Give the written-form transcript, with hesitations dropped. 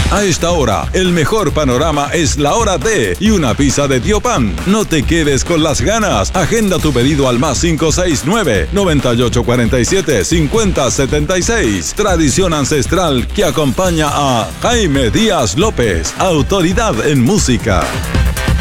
A esta hora, el mejor panorama es la hora D y una pizza de Tío Pan. No te quedes con las ganas. Agenda tu pedido al más 569-9847-5076. Tradición ancestral que acompaña a Jaime Díaz López, autoridad en música.